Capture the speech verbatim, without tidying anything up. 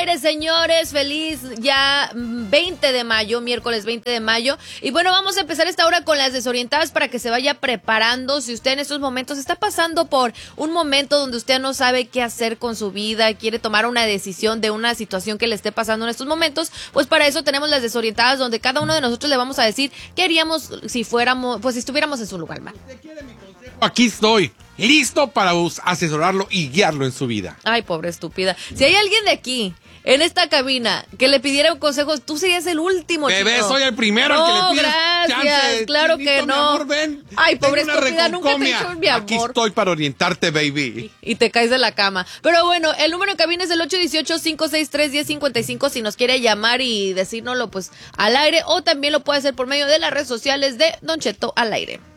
aire, señores. Feliz ya veinte de mayo, miércoles veinte de mayo. Y bueno, vamos a empezar esta hora con las desorientadas para que se vaya preparando. Si usted en estos momentos está pasando por un momento donde usted no sabe qué hacer con su vida, quiere tomar una decisión de una situación que le esté pasando en estos momentos, pues para eso tenemos las desorientadas, donde cada uno de nosotros le vamos a decir qué haríamos si fuéramos, pues si estuviéramos en su lugar, ¿va? Aquí estoy, listo para asesorarlo y guiarlo en su vida. Ay, pobre estúpida. Si hay alguien de aquí, en esta cabina, que le pidiera consejos, tú serías el último, Bebé, chico. soy el primero no, al que le pides gracias, chance. claro Chinito, que mi no. amor, ven. Ay, pobre Tengo una estúpida, nunca te he reconcomia. dicho mi amor. Aquí estoy para orientarte, baby. Y te caes de la cama. Pero bueno, el número en cabina es el ocho uno ocho, cinco seis tres, uno cero cinco cinco si nos quiere llamar y decírnoslo pues al aire, o también lo puede hacer por medio de las redes sociales de Don Cheto al aire.